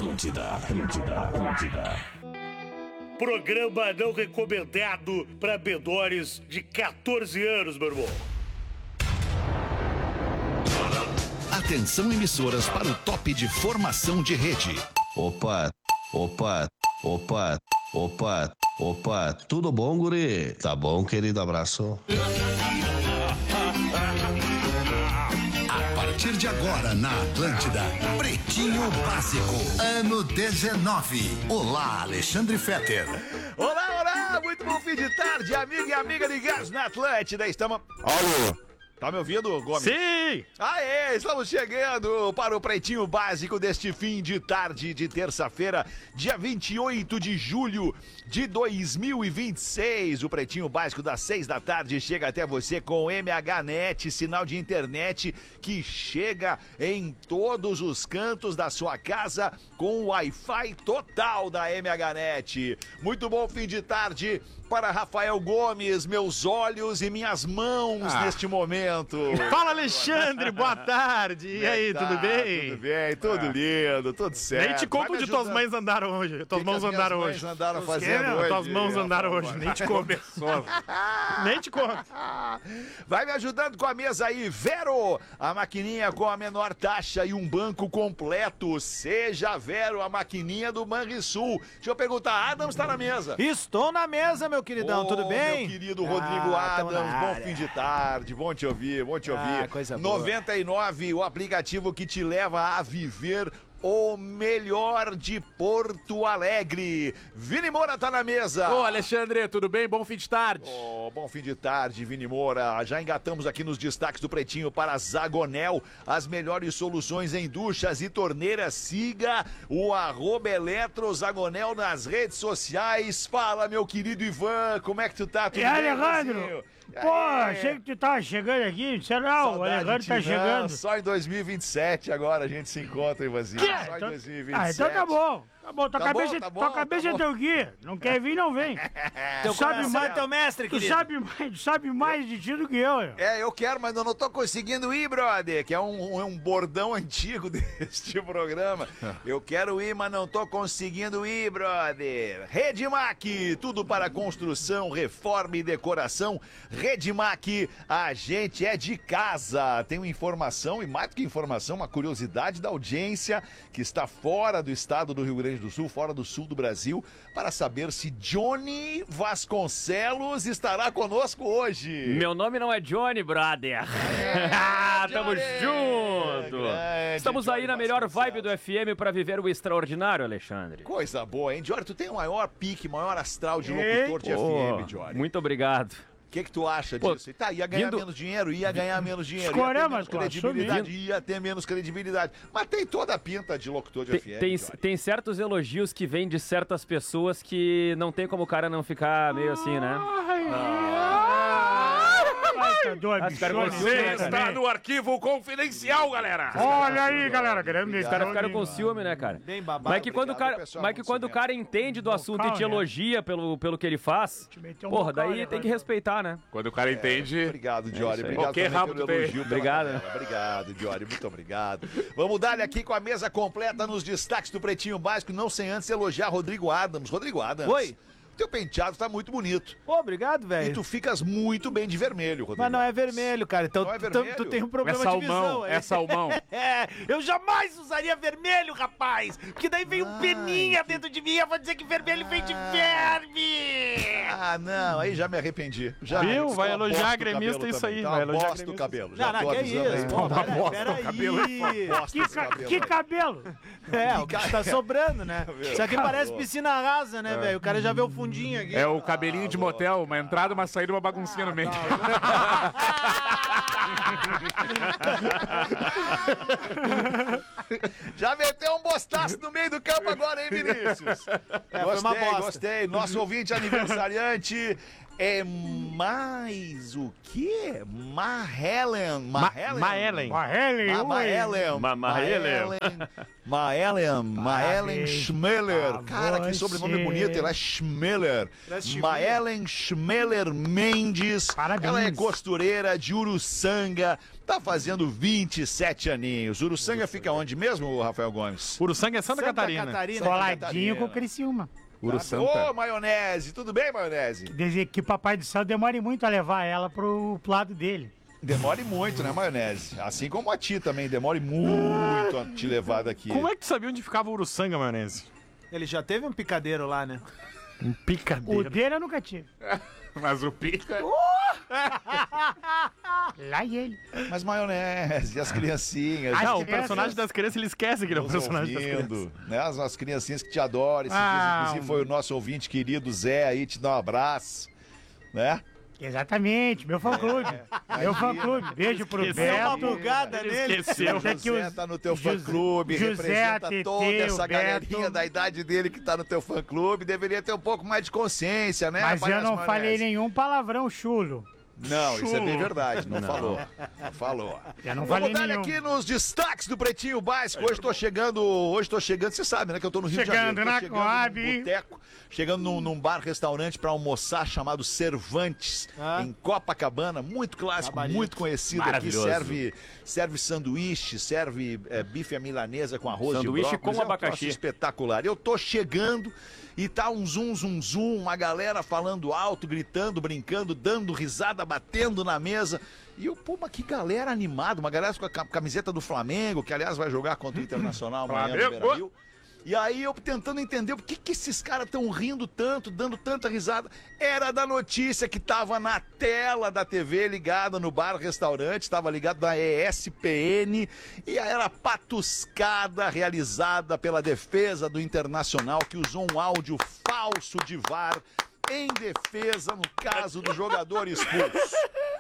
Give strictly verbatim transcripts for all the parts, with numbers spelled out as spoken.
Atlântida, Atlântida, Atlântida. Programa não recomendado para menores de quatorze anos, meu irmão. Atenção, emissoras, para o top de formação de rede. Opa, opa, opa, opa, opa, tudo bom, guri? Tá bom, querido, abraço. A partir de agora, na Atlântida, Pretinho Básico, ano dezenove. Olá, Alexandre Fetter. Olá, olá, muito bom fim de tarde, amigo e amiga ligados na Atlântida. Estamos... Alô, tá me ouvindo, Gomes? Sim! Aê, estamos chegando para o Pretinho Básico deste fim de tarde de terça-feira, dia vinte e oito de julho de dois mil e vinte e seis. O Pretinho Básico das seis da tarde chega até você com M H Net, sinal de internet que chega em todos os cantos da sua casa com o Wi-Fi total da M H Net. Muito bom fim de tarde para Rafael Gomes, meus olhos e minhas mãos ah. neste momento. Fala, Alexandre, boa tarde. E aí, tá? Tudo bem? Tudo bem, tudo ah. lindo, tudo certo. Nem te conto onde tuas mães andaram hoje. Tuas mãos andaram hoje. Mães andaram fazendo hoje. Tuas mãos andaram hoje, nem te conto. Nem te conto. Vai me ajudando com a mesa aí, Vero, a maquininha com a menor taxa e um banco completo. Seja Vero, a maquininha do Banrisul. Deixa eu perguntar, Adams tá na mesa? Estou na mesa, meu queridão, oh, tudo bem? Meu querido Rodrigo ah, Adams, bom fim de tarde, bom te ouvir, bom te ouvir. Ah, coisa boa. noventa e nove, o aplicativo que te leva a viver o melhor de Porto Alegre. Vini Moura tá na mesa. Ô, Alexandre, tudo bem? Bom fim de tarde. Oh, bom fim de tarde, Vini Moura. Já engatamos aqui nos destaques do Pretinho para Zagonel, as melhores soluções em duchas e torneiras. Siga o arroba Eletro Zagonel nas redes sociais. Fala, meu querido Ivan, como é que tu tá? Tudo e bem, Alejandro? Pô, achei que tu tava chegando aqui, sei lá, o Alejandro tá chegando. Só em dois mil e vinte e sete agora a gente se encontra, Ivanzinho. Que? Só em então, dois mil e vinte e sete. Ah, então tá bom. Tá bom, tua tá cabeça, bom, tá bom, tua cabeça tá é teu guia. Não quer vir, não vem. Tu sabe mais é teu mestre, tu querido. sabe mais, tu sabe mais de ti do que eu. É, eu quero, mas eu não tô conseguindo ir, brother, que é um, um bordão antigo deste programa. Eu quero ir, mas não tô conseguindo ir, brother. Redmac, tudo para construção, reforma e decoração. Redmac, a gente é de casa. Tem uma informação, e mais do que informação, uma curiosidade da audiência que está fora do estado do Rio Grande do Sul, fora do sul do Brasil, para saber se Johnny Vasconcelos estará conosco hoje. Meu nome não é Johnny, brother. É, Tamo junto. Grande, Estamos Johnny aí na melhor vibe do F M para viver o extraordinário, Alexandre. Coisa boa, hein? Johnny, tu tem o maior pique, maior astral de locutor de oh, F M, Johnny. Muito obrigado. O que que tu acha Pô, disso? E tá, ia ganhar vindo... menos dinheiro, ia ganhar menos dinheiro, Escolha, ia ter menos mas, credibilidade, ia ter menos credibilidade. Mas tem toda a pinta de locutor de tem, F M. Tem, tem certos elogios que vêm de certas pessoas que não tem como o cara não ficar meio assim, né? Ai, ah. Você está no arquivo confidencial, galera. Olha aí, galera. Grande Os caras ficaram com ciúme, né, cara? Bem babado. Mas que quando o cara, mas que quando o cara entende do assunto e te elogia pelo, pelo que ele faz, porra, daí tem que respeitar, né? Quando o cara entende... É, obrigado, Jory. É obrigado Qualquer rabo pelo tem. elogio. Obrigado. Né? Obrigado, Jory. Muito obrigado. Vamos dar aqui com a mesa completa nos destaques do Pretinho Básico, não sem antes elogiar Rodrigo Adams. Rodrigo Adams. Oi. Teu penteado tá muito bonito. Pô, obrigado, velho. E tu ficas muito bem de vermelho, Rodrigo. Mas não é vermelho, cara. Então não é vermelho? Tu, tu tem um problema é salmão, de visão. É salmão. É, eu jamais usaria vermelho, rapaz. Porque daí vem um peninha dentro de mim e eu vou dizer que vermelho vem de verme. Ah, não. Aí já me arrependi. Já Viu? Vai elogiar a gremista isso aí. Vai elogiar bosta do cabelo. Já não, não, que é isso. Pô, uma pera, bosta pera do cabelo. Que, ca que cabelo? É, o que tá sobrando, né? Isso aqui parece piscina rasa, né, velho? O cara já vê o fundinho aqui. É o cabelinho de motel, uma entrada, uma saída, uma baguncinha no meio. Já meteu um bostaço no meio do campo agora, hein, Vinícius? É, gostei, foi uma bosta. gostei. Nosso ouvinte aniversariante é mais o quê? Mahelen. Mahelen. Maelen. Mahelen, Ah, ui. Maelen. Ma- Maelen. Maelen. Maelen Schmeller. a Cara, que você. sobrenome bonito. Ela é Schmeller. Maelen Schmeller Mendes. Parabéns. Ela é costureira de Uruçanga. Tá fazendo vinte e sete aninhos. Uruçanga fica onde mesmo, Rafael Gomes? Uruçanga é Santa, Catarina. Coladinho com o Criciúma. Ô, maionese. Tudo bem, maionese? Dizer que o Papai do Céu demore muito a levar ela pro, pro lado dele. Demore muito, né, maionese? Assim como a ti também. Demore muito a te levar daqui. Como é que tu sabia onde ficava o Uruçanga, maionese? Ele já teve um picadeiro lá, né? Um O picadeiro. dele eu nunca tive. Mas o pica... Lá e ele. Mas maionese, e as criancinhas? As Não, o crianças- personagem das crianças, ele esquece que ele é o nos personagem das crianças. ouvindo, né? As, as criancinhas que te adoram. Esses Ah, dias, inclusive, foi o nosso ouvinte querido Zé aí, te dá um abraço, né? Exatamente, meu fã-clube. Meu fã-clube. Beijo pro Esqueceu Deu uma Beto. bugada Ele nele. esqueceu. O José tá no teu fã-clube, José, representa Tetê, toda essa o galerinha Beto. da idade dele que tá no teu fã-clube. Deveria ter um pouco mais de consciência, né? Mas eu palhaço não maionese? falei nenhum palavrão chulo. Não, isso é bem verdade, não, falou. Não falou. Eu não Vamos falei dar nenhum. aqui nos destaques do Pretinho Básico. Hoje tô chegando, hoje tô chegando, você sabe, né, que eu tô no Rio Chegando de Janeiro. na Tô chegando Coab. num boteco, chegando num, num bar-restaurante pra almoçar chamado Cervantes, Ah. em Copacabana, muito clássico, Gabarito. muito conhecido aqui. Maravilhoso. Serve, serve sanduíche, serve é, bife à milanesa com arroz Sanduíche de brócolis. com é um troço abacaxi. espetacular. Eu tô chegando e tá um zum, zum, zum, uma galera falando alto, gritando, brincando, dando risada, batendo na mesa. E eu, pô, mas que galera animada, uma galera com a ca- camiseta do Flamengo, que aliás vai jogar contra o Internacional amanhã no Beira-Rio. E aí eu tentando entender por que, que esses caras estão rindo tanto, dando tanta risada. Era da notícia que tava na tela da T V ligada no bar-restaurante, estava ligado na E S P N, e era patuscada realizada pela defesa do Internacional, que usou um áudio falso de V A R em defesa no caso do jogador expulso.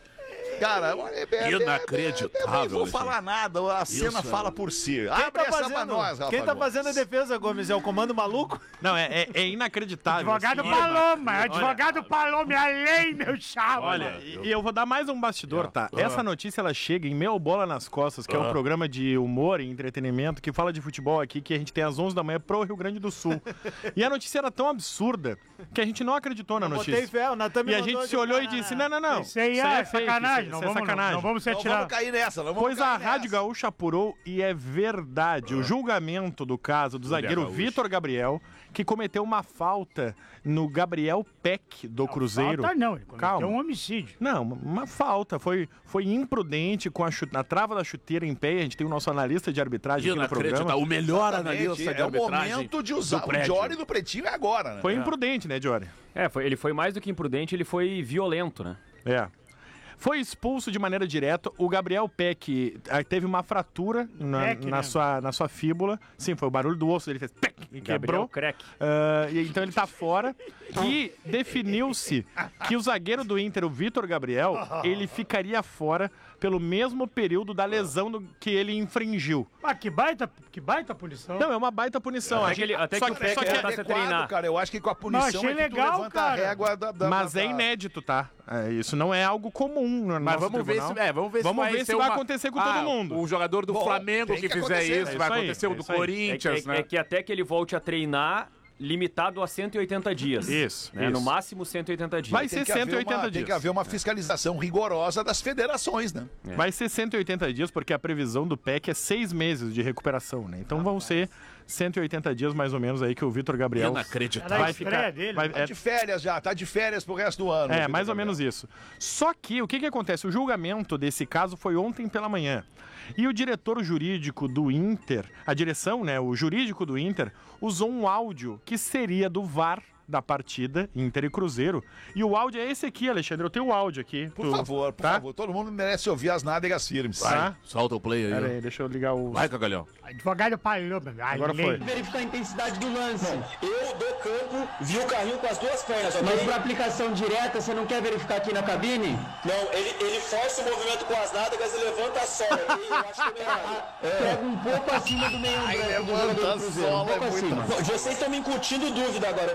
Cara, é, é, Inacreditável, eu nem vou Alexandre. falar nada, a cena fala por si. Abre Tá essa pra fazendo- nós, Rafa Quem tá Gomes. fazendo a defesa, Gomes? É o comando maluco? Não, é, é, é inacreditável. Advogado assim. Paloma, advogado Paloma, é a lei, meu chapa. Olha, e e eu vou dar mais um bastidor, tá? Essa notícia, ela chega em Meu Bola nas Costas, que é um programa de humor e entretenimento que fala de futebol aqui, que a gente tem às onze da manhã pro Rio Grande do Sul. E a notícia era tão absurda que a gente não acreditou na Botei notícia. fé, o Natan me E a mandou gente de- se olhou e disse, não, não, não. Isso aí é, fake, sacanagem, isso não, é vamos, sacanagem. não vamos se Não atirar. vamos cair nessa, não vamos Pois a cair Rádio nessa. Gaúcha apurou e é verdade. O julgamento do caso do zagueiro Gaúcha. Vitor Gabriel, que cometeu uma falta no Gabriel Peck do Cruzeiro. Falta não, ele cometeu Calma. um homicídio. Não, uma falta. Foi, foi imprudente com a, chu- na trava da chuteira em pé. A gente tem o nosso analista de arbitragem aqui no programa. Inacreditável. O melhor analista Exatamente, de é o arbitragem momento de usar do o prédio. Jory do Pretinho é agora, né? Foi imprudente, né, Jory? É, foi- ele foi mais do que imprudente, ele foi violento, né? É. Foi expulso de maneira direta. O Gabriel Peck eh, teve uma fratura na, Peck, na né? sua, na sua fíbula. Sim, foi o barulho do osso dele, fez Peck e quebrou. Gabriel Crack. Ah, e então ele tá fora. E definiu-se que o zagueiro do Inter, o Vitor Gabriel, ele ficaria fora pelo mesmo período da lesão do- que ele infringiu. Ah, que baita, que baita punição. Não, é uma baita punição. Até A que ele- gente- até só que o Peck só já que- tá se Adequado, treinar. cara, eu acho que com a punição achei é que legal, tu levanta cara. a régua da... da Mas da- é inédito, tá? É, isso não é algo comum no Mas nosso vamos ver, tribunal. se, é, vamos ver Vamos se vai ver se ser vai uma- acontecer com Ah, todo mundo. O jogador do Bom, Flamengo tem que, que fizer acontecer. isso, É vai isso aí, acontecer o é do isso aí. É, Corinthians, que- né? é que até que ele volte a treinar, limitado a cento e oitenta dias. Isso, né? isso. No máximo cento e oitenta dias. Vai Tem ser que haver cento e oitenta uma- dias. Tem que haver uma fiscalização rigorosa das federações, né? Vai ser cento e oitenta dias, porque a previsão do P E C é seis meses de recuperação, né? Então vão ser cento e oitenta dias, mais ou menos, aí que o Vitor Gabriel Inacreditável. Era a vai estreia ficar... dele. vai- Tá é, de férias já, tá de férias pro resto do ano. é, Vitor mais ou Gabriel. menos isso. Só que, o que que acontece? O julgamento desse caso foi ontem pela manhã. E o diretor jurídico do Inter, a direção, né, o jurídico do Inter, usou um áudio que seria do V A R da partida Inter e Cruzeiro. E o áudio é esse aqui, Alexandre. Eu tenho o áudio aqui. Por Tu- favor, por tá? favor. Todo mundo merece ouvir as nádegas firmes. Tá? Solta o play aí. Pera aí, deixa eu ligar o... Vai, Cagalhão. Advogado Paloma. a Agora lei. foi. Verificar a intensidade do lance. Eu, do campo, vi o carrinho com as duas pernas, ok? Mas por aplicação direta, você não quer verificar aqui na cabine? Não, ele, ele força o movimento com as nádegas e levanta a sola, ok? Eu acho que é melhor. Pega um pouco acima do meio branco do jogador do Cruzeiro, um pouco acima. Vocês estão me incutindo dúvida agora. Eu posso Tá,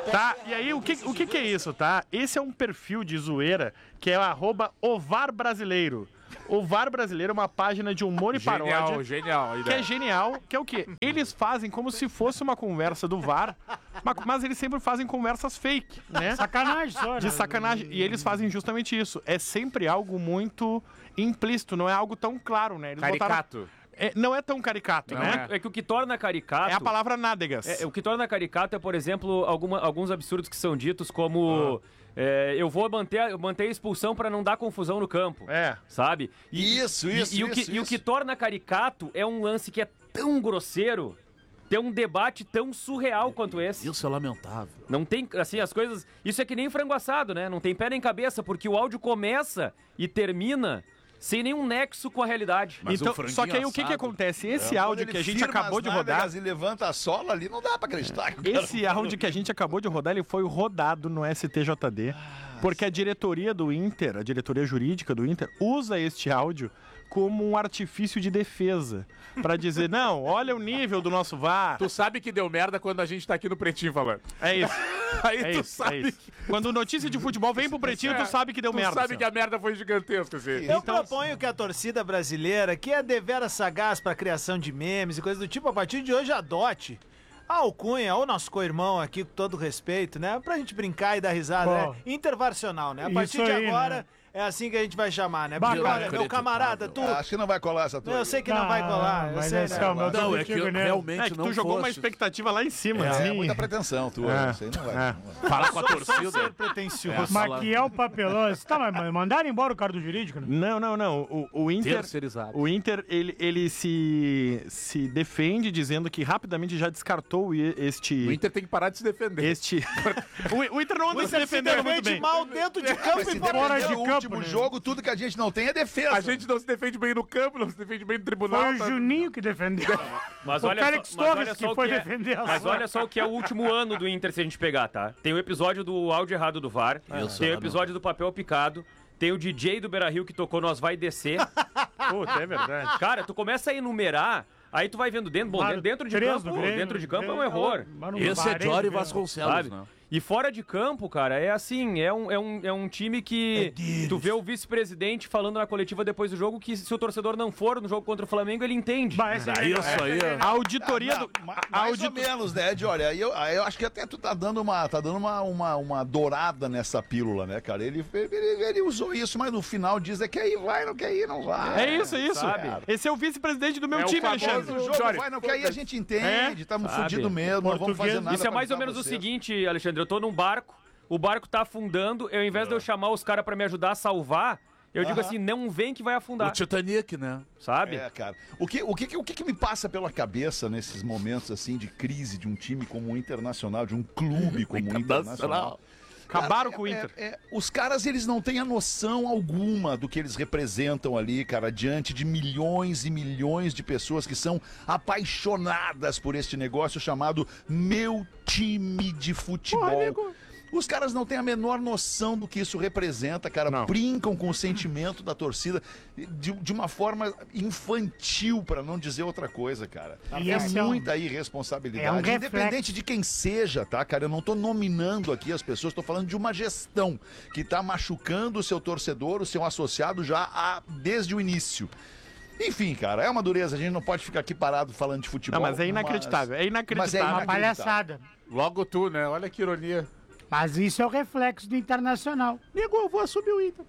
E aí, o que, o que que é isso, tá? Esse é um perfil de zoeira que é o arroba Ovar Brasileiro. O V A R Brasileiro é uma página de humor e Genial, paródia. genial. Que é genial, que é o quê? Eles fazem como se fosse uma conversa do V A R, mas, mas eles sempre fazem conversas fake, né? Sacanagem só, né? De sacanagem. E eles fazem justamente isso. É sempre algo muito implícito, não é algo tão claro, né? Eles Caricato. botaram- É, não é tão caricato, Não, né? é. é que o que torna caricato... É a palavra nádegas. É, o que torna caricato é, por exemplo, alguma, alguns absurdos que são ditos como... é, eu vou manter, a- manter a expulsão pra não dar confusão no campo. É. Sabe? E, Isso, e- isso, e, o que, isso, e o isso. que torna caricato é um lance que é tão grosseiro, ter um debate tão surreal quanto esse. Isso é lamentável. Não tem, assim, as coisas... Isso é que nem frango assado, né? Não tem pé nem cabeça, porque o áudio começa e termina sem nenhum nexo com a realidade. Então, só que aí o que que acontece? Esse áudio que a gente acabou de rodar, E levanta a sola ali, não dá pra acreditar. que o cara- esse áudio que a gente acabou de rodar, ele foi rodado no S T J D, porque a diretoria do Inter, a diretoria jurídica do Inter, usa este áudio como um artifício de defesa, pra dizer, não, olha o nível do nosso V A R. Tu sabe que deu merda quando a gente tá aqui no Pretinho falando. É isso. Aí É tu isso, sabe é isso. Quando notícia de futebol vem pro Pretinho, tu sabe que deu tu merda. sabe Sam. que a merda foi gigantesca, assim. Eu proponho que a torcida brasileira, que é deveras sagaz pra criação de memes e coisas do tipo, a partir de hoje adote a alcunha, ou nosso co-irmão aqui, com todo respeito, né? Pra gente brincar e dar risada, Bom. né? Intervarcional, né? A Isso partir de aí, agora, né? é assim que a gente vai chamar, né? Porque, Bacana. olha, meu camarada, tu... Acho que não vai colar essa tua. Eu sei que não vai colar, eu mas sei, é né? só, mas eu tô Não, é que contigo, eu né? realmente É que não tu jogou uma fosse. expectativa lá em cima, É, assim. muita pretensão tua. É, Isso aí não vai. é. não vai. Falar com a Sou torcida. ser pretencioso. Mas que é o papelão. Tá, mas mandaram embora o cara do jurídico, né? Não, não, não. O, o Inter, Terceirizado. o Inter ele, ele se, se defende dizendo que rapidamente já descartou e- este... O Inter tem que parar de se defender. Este... o, o Inter não anda Você se defendendo muito defende bem. mal dentro de campo Mas e se fora fora depender de do campo, último né? jogo, tudo que a gente não tem é defesa. A gente não se defende bem no campo, não se defende bem no tribunal. Foi o tá? Juninho que defendeu. Mas O olha, Félix só, mas Torres olha que só o foi que é, defender a mas sua. olha só o que é o último ano do Inter, se a gente pegar, tá? Tem o episódio do áudio errado do V A R, tem o episódio do papel picado, tem o D J do Beira-Rio que tocou Nós Vai Descer. Puta, é verdade. Cara, tu começa a enumerar, aí tu vai vendo dentro, bom, Mas dentro de três do campo, Grêmio, dentro de campo é um Grêmio, error. mas no Esse é Bahrein, Jory Grêmio. Vasconcelos, Sabe? né? E fora de campo, cara, é assim, é um, é um, é um time que tu vê o vice-presidente falando na coletiva depois do jogo que se o torcedor não for no jogo contra o Flamengo, ele entende. Bah, esse Ah, aí, isso aí é... A auditoria Não, do... ma- a mais audito- ou menos, né, Ed? Olha, aí eu, aí eu acho que até tu tá dando uma, tá dando uma, uma, uma dourada nessa pílula, né, cara? Ele, ele, ele usou isso, mas no final diz é que aí vai, não quer ir, não vai. É isso, é isso. sabe? Esse é o vice-presidente do meu É o time, famoso- Alexandre. O jogo Jory, vai, não quer ir, a gente entende, estamos Sabe? fudidos mesmo, não vamos fazer Português. nada. Isso é pra mais ou ajudar menos o vocês. seguinte, Alexandre, eu tô num barco, o barco tá afundando, eu, ao invés de eu chamar os caras pra me ajudar a salvar, eu digo Aham. assim, não vem que vai O afundar, Titanic, né? sabe? É, cara. O que, o, que, o que que me passa pela cabeça nesses momentos assim de crise de um time como o Internacional, de um clube como o Internacional? Acabaram Cara, com o é- Inter. é- é- os caras, eles não têm a noção alguma do que eles representam ali, cara, diante de milhões e milhões de pessoas que são apaixonadas por este negócio chamado meu time de futebol. Os caras não têm a menor noção do que isso representa, cara. Não. Brincam com o sentimento da torcida de, de uma forma infantil, pra não dizer outra coisa, cara. E é esse é um- muita irresponsabilidade. é um Independente reflexo. de quem seja, tá, cara? Eu não tô nominando aqui as pessoas, tô falando de uma gestão que tá machucando o seu torcedor, o seu associado já há, desde o início. Enfim, cara, é uma dureza. A gente não pode ficar aqui parado falando de futebol. Não, mas é inacreditável. É inacreditável. Uma inacreditável. palhaçada. Logo tu, né? Olha que ironia. Mas isso é o reflexo do Internacional. Nego, eu vou assumir o Inter.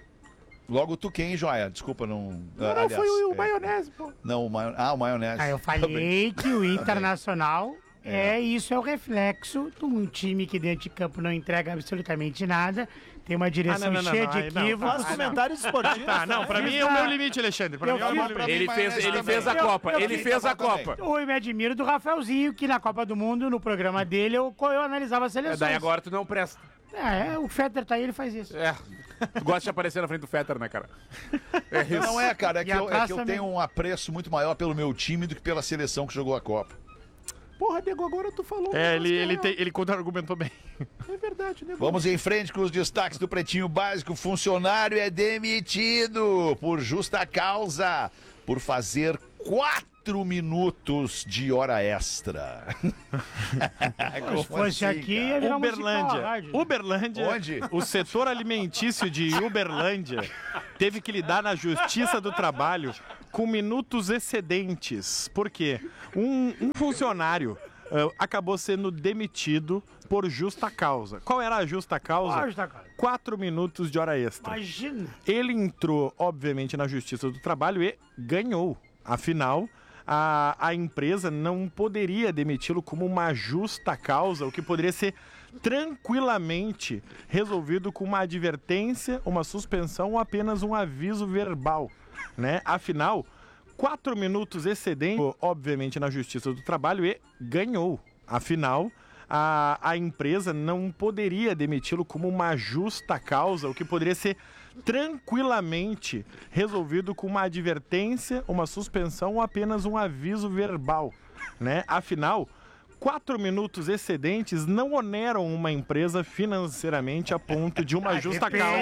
Logo tu quem, Joia? Desculpa, não... Não, ah, não, aliás, foi o, o é, maionese, pô. Não, o maionese. Ah, o maionese. Aí eu falei que o Internacional é isso, é o reflexo de um time que dentro de campo não entrega absolutamente nada, tem uma direção Ah, não, não, cheia não, de aí não, equívocos. Faz comentários esportivos. Ah, não, pra mim é o meu limite, Alexandre. Pra Eu mim é o meu fiz- limite. Ele fez, ele também. fez a Eu- Copa, eu ele fiz fez a também. Copa. Eu me admiro do Rafaelzinho, que na Copa do Mundo, no programa dele, eu, eu analisava as É, seleções. daí agora tu não presta. É, o Fetter tá aí, ele faz isso. É. Tu gosta de aparecer na frente do Fetter, né, cara? É isso. Não é, cara, é que, E eu, é atrás que eu também. tenho um apreço muito maior pelo meu time do que pela seleção que jogou a Copa. Porra, nego, agora tu falou. um É, negócio ele, que é ele, real. tem, ele contra-argumentou bem. É verdade, nego. Vamos em frente com os destaques do Pretinho Básico. Funcionário é demitido por justa causa, por fazer quatro quatro minutos de hora extra. Se fosse aqui, ia virar Uberlândia. rádio. Uberlândia. Onde? O setor alimentício de Uberlândia teve que lidar na Justiça do Trabalho com minutos excedentes. Por quê? Um, um funcionário uh, acabou sendo demitido por justa causa. Qual era a justa causa? Qual a justa causa? Quatro minutos de hora extra. Imagina. Ele entrou, obviamente, na Justiça do Trabalho e ganhou. Afinal, a, a empresa não poderia demiti-lo como uma justa causa, o que poderia ser tranquilamente resolvido com uma advertência, uma suspensão ou apenas um aviso verbal, né? Afinal, quatro minutos excedentes, obviamente, na Justiça do Trabalho e ganhou. Afinal, a, a empresa não poderia demiti-lo como uma justa causa, o que poderia ser tranquilamente resolvido com uma advertência, uma suspensão ou apenas um aviso verbal, né? Afinal, quatro minutos excedentes não oneram uma empresa financeiramente a ponto de uma justa Depende,